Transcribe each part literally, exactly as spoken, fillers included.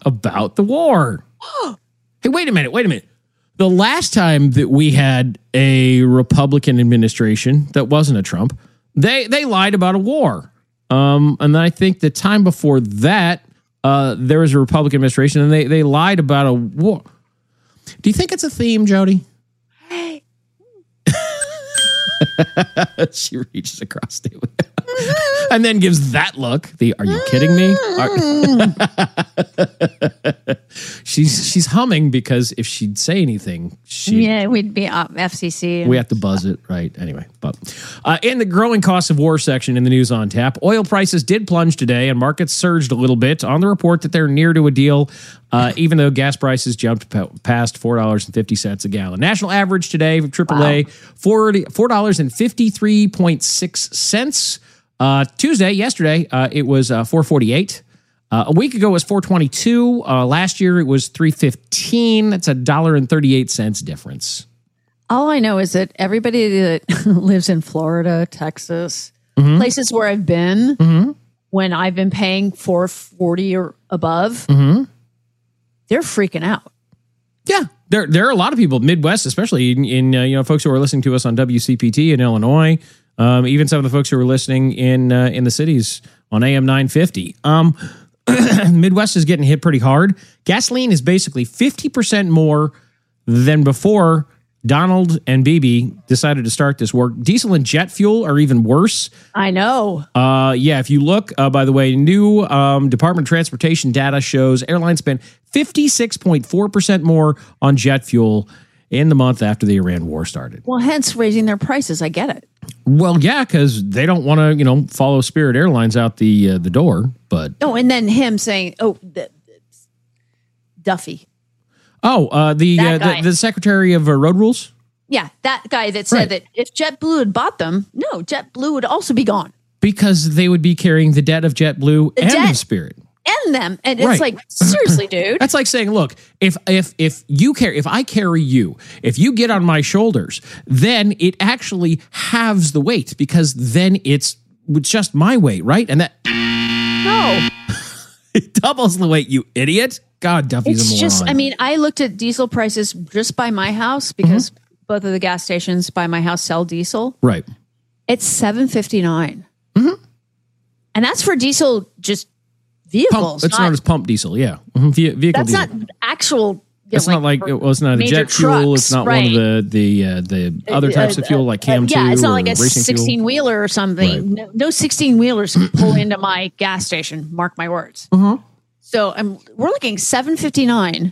about the war. Hey, wait a minute. Wait a minute. The last time that we had a Republican administration that wasn't a Trump, they they lied about a war. Um, and then I think the time before that, uh, there was a Republican administration and they, they lied about a war. Do you think it's a theme, Jody? She reaches across the and then gives that look. The are you kidding me? Are, she's she's humming because if she'd say anything, she yeah, we'd be up F C C. We have to buzz it, right? Anyway, but uh, in the growing cost of war section in the news on tap, oil prices did plunge today, and markets surged a little bit on the report that they're near to a deal. Uh, even though gas prices jumped p- past four dollars and fifty cents a gallon. National average today for triple A, wow. four dollars and fifty-three point six cents. Uh, Tuesday, yesterday, uh, it was uh, four forty-eight. Uh, a week ago it was four twenty-two. Uh, last year it was three fifteen. That's a one dollar and thirty-eight cents difference. All I know is that everybody that lives in Florida, Texas, mm-hmm. places where I've been, mm-hmm. when I've been paying four forty or above, mm-hmm. they're freaking out. Yeah, there there are a lot of people, Midwest, especially in, in uh, you know folks who are listening to us on W C P T in Illinois. Um, even some of the folks who are listening in uh, in the cities on A M nine fifty. Um, Midwest is getting hit pretty hard. Gasoline is basically fifty percent more than before Donald and Bibi decided to start this work. Diesel and jet fuel are even worse. I know. Uh, yeah, if you look, uh, by the way, new um, Department of Transportation data shows airlines spent fifty-six point four percent more on jet fuel in the month after the Iran war started. Well, hence raising their prices. I get it. Well, yeah, because they don't want to, you know, follow Spirit Airlines out the uh, the door. But oh, and then him saying, "Oh, the, the, Duffy." Oh, uh, the, uh, the the Secretary of uh, Road Rules. Yeah, that guy that said right. that if JetBlue had bought them, no, JetBlue would also be gone because they would be carrying the debt of JetBlue the and debt. of Spirit. And them, and it's right. like seriously, dude. That's like saying, look, if if if you carry, if I carry you, if you get on my shoulders, then it actually halves the weight because then it's just my weight, right? And that no, it doubles the weight, you idiot. God, Duffy's it's a moron. Just, I mean, I looked at diesel prices just by my house because mm-hmm. both of the gas stations by my house sell diesel. Right, it's seven fifty-nine, mm-hmm. and that's for diesel just. Vehicles. Pump, it's not, known as pump diesel, yeah. Mm-hmm. Ve- vehicle that's diesel. not actual. It's know, not like, like it was not a jet trucks, fuel. It's not right. one of the the uh, the other types uh, of fuel like Cam uh, two. Yeah, it's not or like a sixteen wheeler or something. Right. No, no sixteen wheelers can pull into my gas station. Mark my words. Mm-hmm. So um, we're looking seven fifty-nine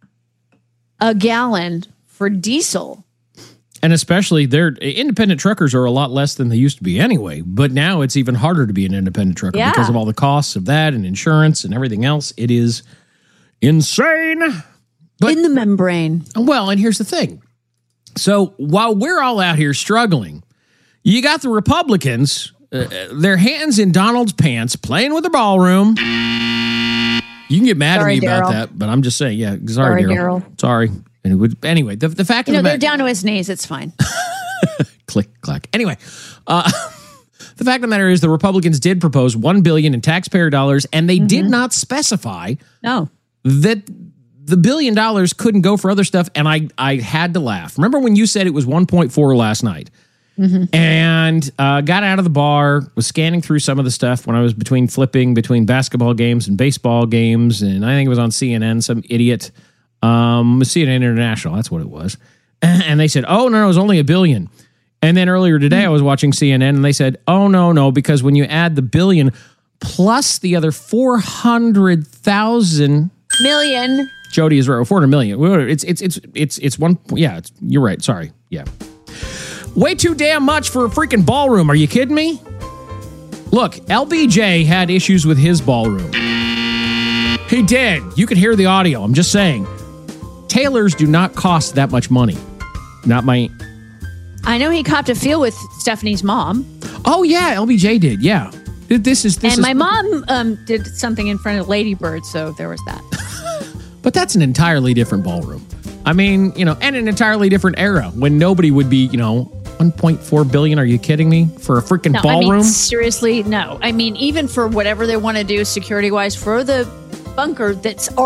a gallon for diesel. And especially, their independent truckers are a lot less than they used to be anyway. But now it's even harder to be an independent trucker yeah. because of all the costs of that and insurance and everything else. It is insane. But, in the membrane. Well, and here's the thing. So while we're all out here struggling, you got the Republicans, uh, their hands in Donald's pants, playing with the ballroom. You can get mad sorry, at me Darryl. about that, but I'm just saying, yeah, sorry, sorry Darryl. Darryl. Sorry. And it would, anyway, the, the fact you of know, the they're matter, down to his knees. It's fine. click, clack. Anyway, uh, the fact of the matter is the Republicans did propose one billion dollars in taxpayer dollars, and they mm-hmm. did not specify no. that the billion dollars couldn't go for other stuff. And I, I had to laugh. Remember when you said it was one point four last night? Mm-hmm. And uh, got out of the bar, was scanning through some of the stuff when I was between flipping between basketball games and baseball games, and I think it was on C N N, some idiot. Um, C N N International, that's what it was. And they said, oh, no, no, it was only a billion. And then earlier today, I was watching C N N, and they said, oh, no, no, because when you add the billion plus the other four hundred thousand million. Jody is right, four hundred million. It's, it's, it's, it's, it's one, yeah, it's, you're right, sorry, yeah. Way too damn much for a freaking ballroom. Are you kidding me? Look, L B J had issues with his ballroom. He did. You could hear the audio. I'm just saying. Tailors do not cost that much money. Not my... I know he copped a feel with Stephanie's mom. Oh, yeah. L B J did. Yeah. This is... This and is, my mom um, did something in front of Lady Bird, so there was that. But that's an entirely different ballroom. I mean, you know, and an entirely different era when nobody would be, you know, one point four billion dollars. Are you kidding me? For a freaking no, ballroom? I mean, seriously, no. I mean, even for whatever they want to do security-wise for the bunker that's